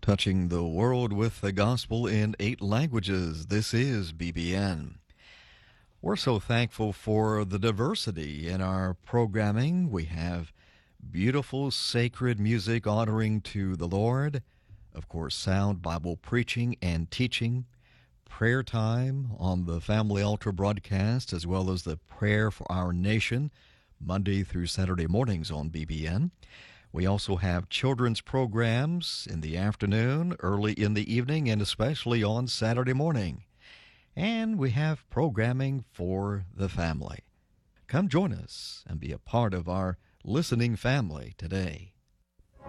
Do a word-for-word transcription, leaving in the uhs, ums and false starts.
touching the world with the gospel in eight languages. This is B B N. We're so thankful for the diversity in our programming. We have beautiful, sacred music honoring to the Lord, of course, sound Bible preaching and teaching, prayer time on the Family Altar broadcast, as well as the prayer for our nation, Monday through Saturday mornings on B B N. We also have children's programs in the afternoon, early in the evening, and especially on Saturday morning. And we have programming for the family. Come join us and be a part of our listening family today.